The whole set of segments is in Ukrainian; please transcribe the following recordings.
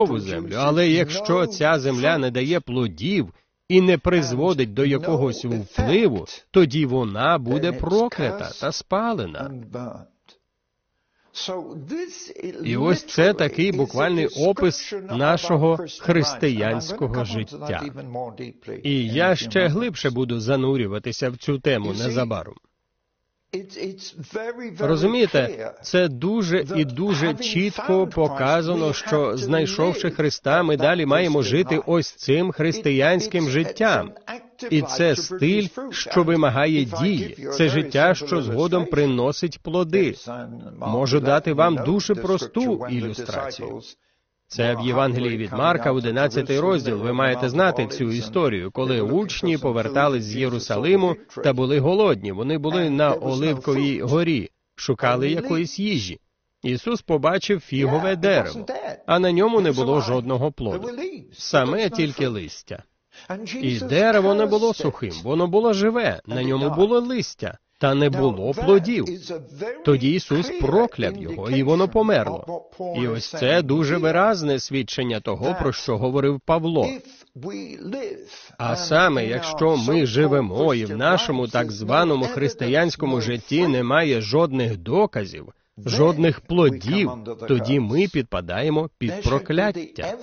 землю. Але якщо ця земля не дає плодів і не призводить до якогось впливу, тоді вона буде проклята та спалена. І ось це такий буквальний опис нашого християнського життя. І я ще глибше буду занурюватися в цю тему незабаром. Розумієте, це дуже і дуже чітко показано, що, знайшовши Христа, ми далі маємо жити ось цим християнським життям. І це стиль, що вимагає дії. Це життя, що згодом приносить плоди. Можу дати вам дуже просту ілюстрацію. Це в Євангелії від Марка, 11 розділ. Ви маєте знати цю історію, коли учні повертались з Єрусалиму та були голодні. Вони були на Оливковій горі, шукали якоїсь їжі. Ісус побачив фігове дерево, а на ньому не було жодного плоду, саме тільки листя. І дерево не було сухим, воно було живе, на ньому було листя, та не було плодів. Тоді Ісус прокляв його, і воно померло. І ось це дуже виразне свідчення того, про що говорив Павло. А саме, якщо ми живемо і в нашому так званому християнському житті немає жодних доказів, жодних плодів, тоді ми підпадаємо під прокляття.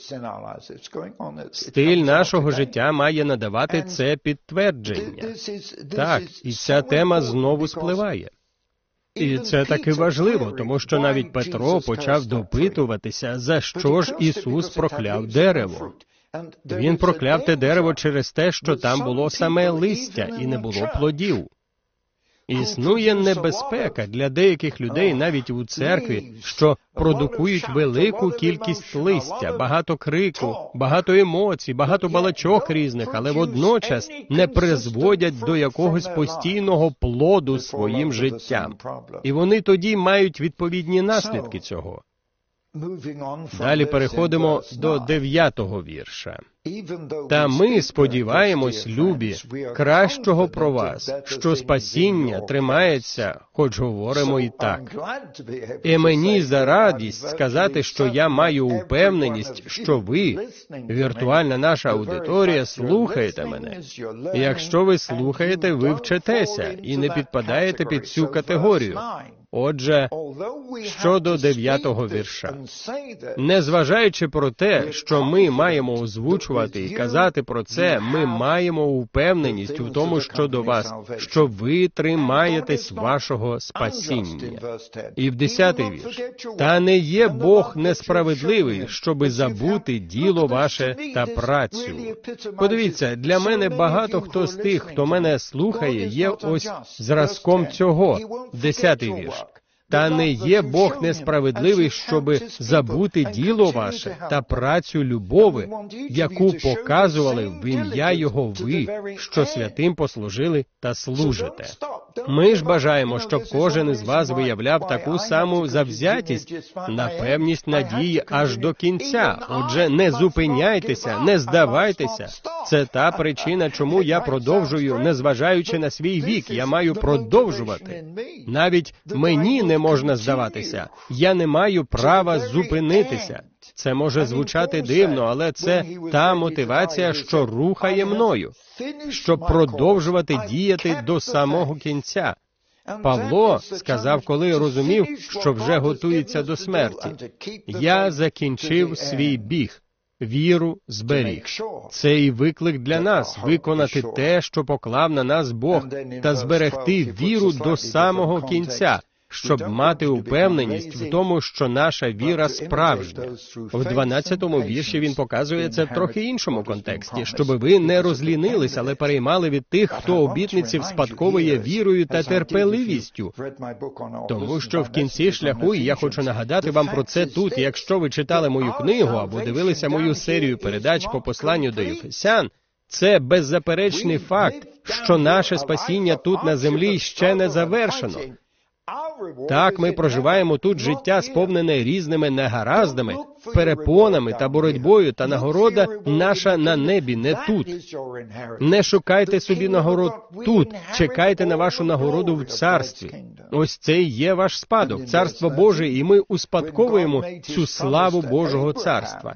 Стиль нашого життя має надавати це підтвердження. Так, і ця тема знову спливає. І це таки важливо, тому що навіть Петро почав допитуватися, за що ж Ісус прокляв дерево. Він прокляв те дерево через те, що там було саме листя і не було плодів. Існує небезпека для деяких людей навіть у церкві, що продукують велику кількість листя, багато крику, багато емоцій, багато балачок різних, але водночас не призводять до якогось постійного плоду своїм життям. І вони тоді мають відповідні наслідки цього. Далі переходимо до 9-го вірша. «Та ми сподіваємось, любі, кращого про вас, що спасіння тримається, хоч говоримо і так. І мені за радість сказати, що я маю упевненість, що ви, віртуальна наша аудиторія, слухаєте мене. І якщо ви слухаєте, ви вчитеся і не підпадаєте під цю категорію». Отже, щодо 9-го вірша. Незважаючи про те, що ми маємо озвучувати і казати про це, ми маємо упевненість у тому щодо вас, що ви тримаєтесь вашого спасіння. І в 10-й вірш. «Та не є Бог несправедливий, щоби забути діло ваше та працю». Подивіться, для мене багато хто з тих, хто мене слухає, є ось зразком цього. 10-й вірш. «Та не є Бог несправедливий, щоби забути діло ваше та працю любови, яку показували в ім'я Його ви, що святим послужили та служите». Ми ж бажаємо, щоб кожен із вас виявляв таку саму завзятість, напевність надії аж до кінця. Отже, не зупиняйтеся, не здавайтеся. Це та причина, чому я продовжую, незважаючи на свій вік. Я маю продовжувати. Навіть мені не можна здаватися. Я не маю права зупинитися. Це може звучати дивно, але це та мотивація, що рухає мною, щоб продовжувати діяти до самого кінця. Павло сказав, коли розумів, що вже готується до смерті, «Я закінчив свій біг, віру зберіг». Це і виклик для нас – виконати те, що поклав на нас Бог, та зберегти віру до самого кінця, щоб мати упевненість в тому, що наша віра справжня. В 12-му вірші він показує це в трохи іншому контексті, щоб ви не розлінились, але переймали від тих, хто обітниці вспадковує вірою та терпеливістю. Тому що в кінці шляху, і я хочу нагадати вам про це тут, якщо ви читали мою книгу або дивилися мою серію передач по посланню до Ефесян, це беззаперечний факт, що наше спасіння тут на землі ще не завершено. Так, ми проживаємо тут життя, сповнене різними негараздами, перепонами та боротьбою, та нагорода наша на небі, не тут. Не шукайте собі нагород тут, чекайте на вашу нагороду в царстві. Ось це і є ваш спадок, Царство Боже, і ми успадковуємо цю славу Божого царства.